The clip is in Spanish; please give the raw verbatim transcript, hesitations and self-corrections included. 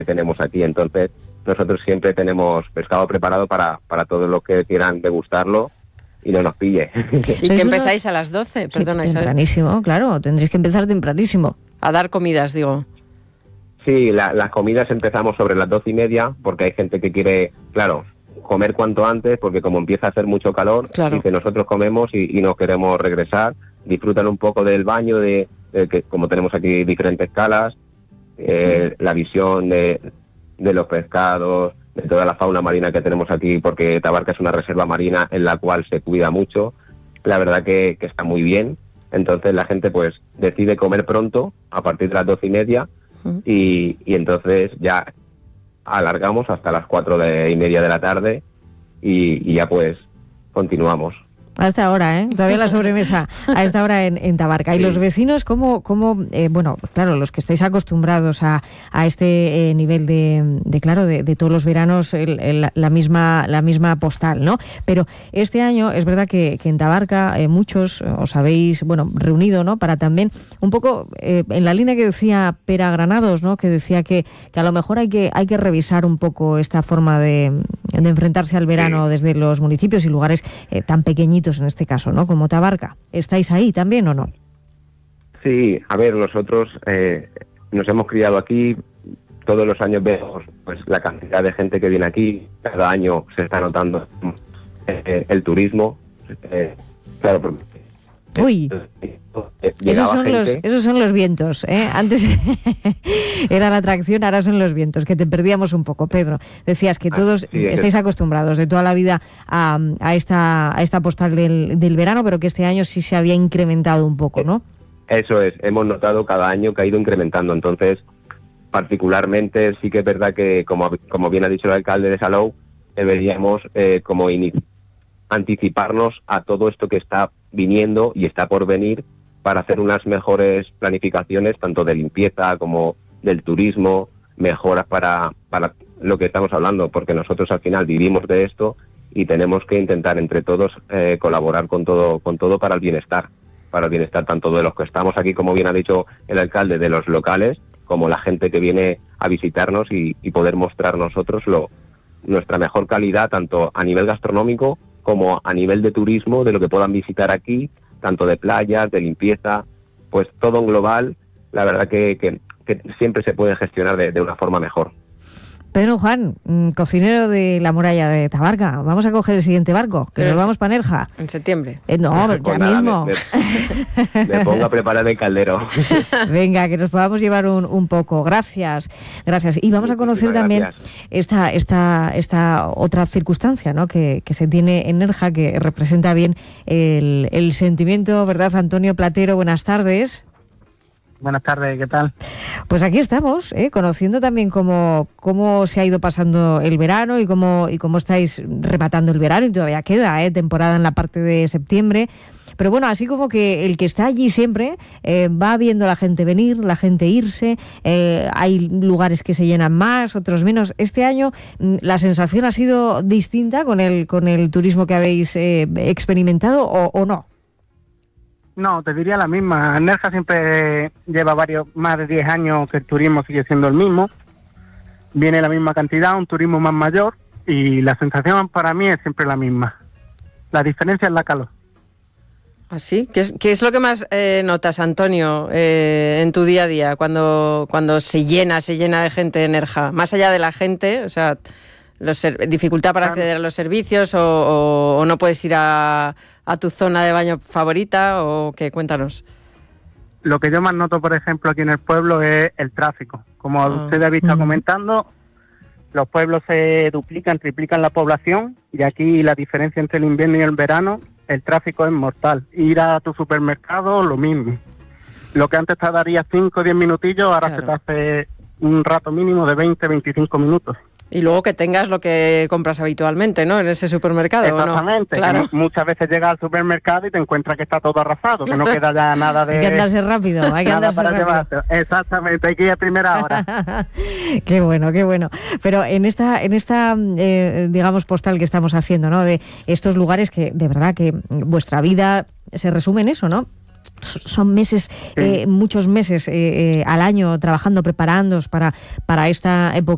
tenemos aquí. Entonces nosotros siempre tenemos pescado preparado para, para todos los que quieran degustarlo y no nos pille. ¿Y que empezáis a las doce? Perdona, sí, tempranísimo, claro, tendréis que empezar tempranísimo. A dar comidas, digo. Sí, la, las comidas empezamos sobre las doce y media, porque hay gente que quiere, claro, comer cuanto antes, porque como empieza a hacer mucho calor, claro. dice nosotros comemos y, y nos queremos regresar, disfrutan un poco del baño, de, de que como tenemos aquí diferentes calas, eh, la visión de, de los pescados, de toda la fauna marina que tenemos aquí, porque Tabarca es una reserva marina en la cual se cuida mucho, la verdad que, que está muy bien. Entonces la gente pues decide comer pronto, a partir de las doce y media, uh-huh. y, y entonces ya alargamos hasta las cuatro de, y media de la tarde y, y ya pues continuamos. A esta hora, ¿eh? Todavía la sobremesa a esta hora en, en Tabarca. ¿Y sí. los vecinos cómo, cómo eh, bueno, claro, los que estáis acostumbrados a, a este eh, nivel de, de claro, de, de todos los veranos, el, el, la misma la misma postal, ¿no? Pero este año es verdad que, que en Tabarca eh, muchos os habéis, bueno, reunido, ¿no? Para también un poco eh, en la línea que decía Pera Granados, ¿no? Que decía que, que a lo mejor hay que hay que revisar un poco esta forma de, de enfrentarse al verano sí. desde los municipios y lugares eh, tan pequeñitos en este caso, ¿no? Como Tabarca. ¿Estáis ahí también o no? Sí, a ver, nosotros eh, nos hemos criado aquí, todos los años vemos pues la cantidad de gente que viene aquí, cada año se está notando eh, el turismo, eh, claro, porque Uy, esos son, los, esos son los vientos, ¿eh? Antes era la atracción, ahora son los vientos, que te perdíamos un poco, Pedro. Decías que todos ah, sí, estáis acostumbrados de toda la vida a, a, esta, a esta postal del, del verano, pero que este año sí se había incrementado un poco, ¿no? Eso es, hemos notado cada año que ha ido incrementando, entonces particularmente sí que es verdad que, como, como bien ha dicho el alcalde de Salou, deberíamos eh, como iniciar anticiparnos a todo esto que está viniendo y está por venir para hacer unas mejores planificaciones tanto de limpieza como del turismo, mejoras para, para lo que estamos hablando, porque nosotros al final vivimos de esto y tenemos que intentar entre todos eh, colaborar con todo, con todo para el bienestar, para el bienestar tanto de los que estamos aquí, como bien ha dicho el alcalde, de los locales, como la gente que viene a visitarnos y, y poder mostrar nosotros lo, nuestra mejor calidad tanto a nivel gastronómico como a nivel de turismo, de lo que puedan visitar aquí, tanto de playas, de limpieza, pues todo en global, la verdad que, que, que siempre se puede gestionar de, de una forma mejor. Pedro Juan, cocinero de la muralla de Tabarca, vamos a coger el siguiente barco, que Pero nos vamos para Nerja. En septiembre. Eh, no, pues ya nada, mismo. Me, me, me pongo a preparar el caldero. Venga, que nos podamos llevar un, un poco. Gracias, gracias. Y vamos a conocer Muchísimas también esta, esta, esta otra circunstancia, ¿no? que, que se tiene en Nerja, que representa bien el, el sentimiento, ¿verdad, Antonio Platero? Buenas tardes. Buenas tardes, ¿qué tal? Pues aquí estamos, ¿eh? conociendo también cómo, cómo se ha ido pasando el verano y cómo, y cómo estáis rematando el verano, y todavía queda ¿eh? temporada en la parte de septiembre. Pero bueno, así como que el que está allí siempre eh, va viendo a la gente venir, la gente irse, eh, hay lugares que se llenan más, otros menos. Este año la sensación ha sido distinta con el, con el turismo que habéis eh, experimentado, ¿o, o no? No, te diría la misma. Nerja siempre lleva varios más de diez años que el turismo sigue siendo el mismo. Viene la misma cantidad, un turismo más mayor, y la sensación para mí es siempre la misma. La diferencia es la calor. ¿Así? ¿Qué es, qué es lo que más eh, notas, Antonio, eh, en tu día a día cuando, cuando se llena, se llena de gente en Nerja? Más allá de la gente, o sea, los ser- dificultad para acceder a los servicios o, o, o no puedes ir a... a tu zona de baño favorita, o qué? Cuéntanos. Lo que yo más noto, por ejemplo, aquí en el pueblo es el tráfico. Como ah. usted había estado uh-huh. comentando, los pueblos se duplican, triplican la población, y aquí la diferencia entre el invierno y el verano, el tráfico es mortal. Ir a tu supermercado, lo mismo. Lo que antes tardaría cinco o diez minutillos, ahora claro. se te hace un rato mínimo de veinte a veinticinco minutos. Y luego que tengas lo que compras habitualmente, ¿no? En ese supermercado, Exactamente. ¿no? Claro. Muchas veces llegas al supermercado y te encuentras que está todo arrasado, que no queda ya nada de... Hay que andarse rápido, hay que andarse rápido. Llevarte. Exactamente, hay que ir a primera hora. Qué bueno, qué bueno. Pero en esta, en esta eh, digamos, postal que estamos haciendo, ¿no? De estos lugares que, de verdad, que vuestra vida se resume en eso, ¿no? Son meses, sí. eh, muchos meses eh, eh, al año trabajando, preparándoos para, para esta época